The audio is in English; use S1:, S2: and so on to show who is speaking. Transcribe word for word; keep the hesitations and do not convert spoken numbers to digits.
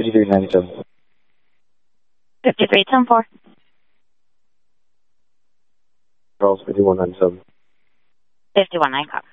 S1: fifty-three ninety-seven.
S2: fifty-three ten four.
S1: Charles, fifty-one ninety-seven.
S2: fifty-one nine, copy.